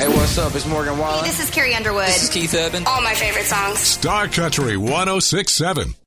Hey, what's up? It's Morgan Wallen. Hey, this is Carrie Underwood. This is Keith Urban. All my favorite songs. Star Country 106.7.